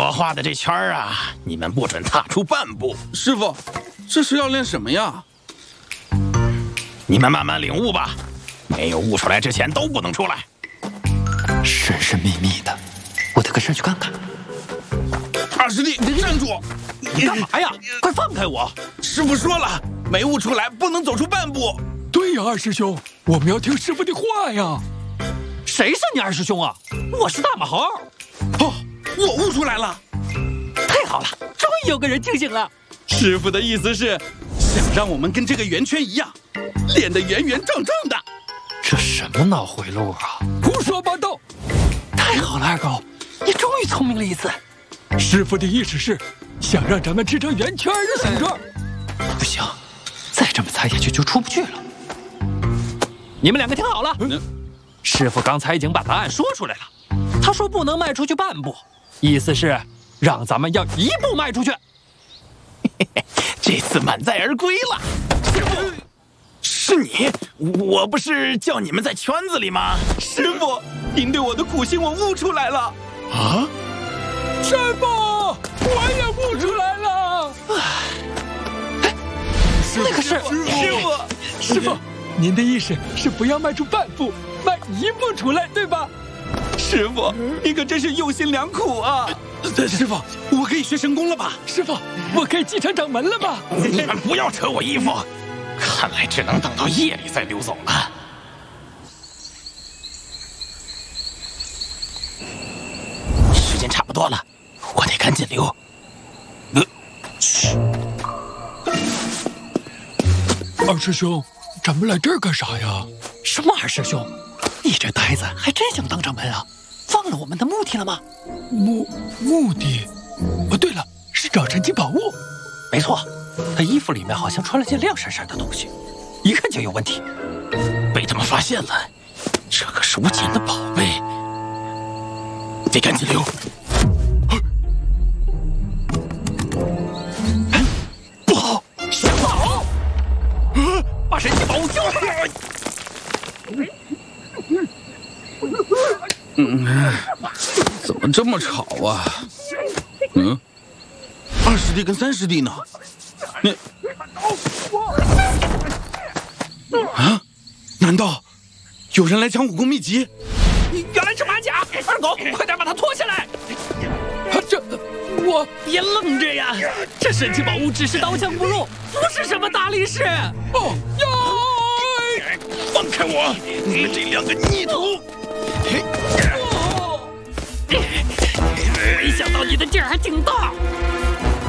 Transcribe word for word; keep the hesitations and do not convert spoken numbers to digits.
我画的这圈儿啊，你们不准踏出半步。 师傅，这是要练什么呀？ 你们慢慢领悟吧，没有悟出来之前都不能出来。 神神秘秘的，我得跟上去看看。 二师弟，站住！ 你干嘛呀？快放开我！ 师傅说了，没悟出来不能走出半步。 对呀，二师兄，我们要听师傅的话呀。 谁是你二师兄啊？我是大马猴。 哦，我悟出来了！ 太好了，终于有个人清醒了。 师傅的意思是，想让我们跟这个圆圈一样，练得圆圆胀胀的。 这什么脑回路啊！ 胡说八道！ 太好了，二狗，你终于聪明了一次。 师傅的意思是，想让咱们吃成圆圈的形状。 不行，再这么猜下去就出不去了。 你们两个听好了， 嗯、 师傅刚才已经把答案说出来了。他说不能迈出去半步，意思是让咱们要一步迈出去。 这次满载而归了。师傅，是你？我不是叫你们在圈子里吗？ 师傅，您对我的苦心我悟出来了。 啊！ 师傅，我也悟出来了。 那个是师傅， 师傅，您的意思是不要迈出半步，迈一步出来，对吧？ 师傅，你可真是用心良苦啊！师傅，我可以学神功了吧？ 师傅，我可以继承掌门了吧？ 你们不要扯我衣服，看来只能等到夜里再溜走了。时间差不多了，我得赶紧溜。呃，嘘。 二师兄，咱们来这儿干啥呀？ 什么二师兄？你这呆子还真想当掌门啊？忘了我们的目的了吗？ 目目的？哦，对了，是找神奇宝物。 没错，他衣服里面好像穿了件亮闪闪的东西，一看就有问题。 被他们发现了，这可是无钱的宝贝，得赶紧溜。不好，小宝！ 把神奇宝物交出来！ 嗯，怎么这么吵啊？嗯，二师弟跟三师弟呢？那啊？难道有人来抢武功秘籍？ 原来是马甲！二狗，快点把他拖下来！ 这我别愣着呀！这神奇宝物只是刀枪不入，不是什么大力士。 哦呀！ 放开我！你们这两个逆徒！ 没想到你的劲儿还挺大。